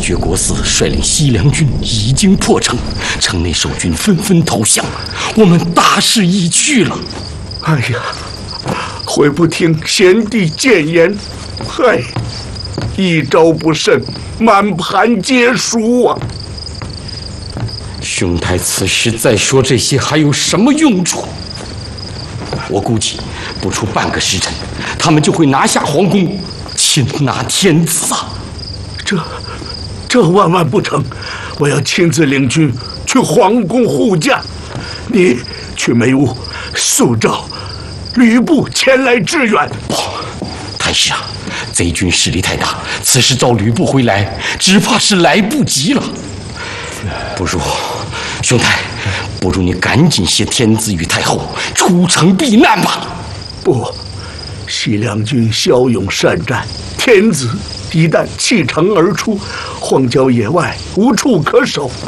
觉国寺率领西凉军已经破城，城内守军纷纷投降，我们大势已去了。 哎呀，悔不听贤弟谏言，嗨，一招不慎，满盘皆输啊！ 兄台此时再说这些还有什么用处？我估计不出半个时辰，他们就会拿下皇宫，擒拿天子啊！ 这万万不成！我要亲自领军去皇宫护驾，你去梅屋速召吕布前来支援。 不，太师啊，贼军势力太大，此时召吕布回来，只怕是来不及了。不如，兄台，不如你赶紧携天子与太后出城避难吧。 不，西凉军骁勇善战，天子一旦弃城而出，荒郊野外无处可守。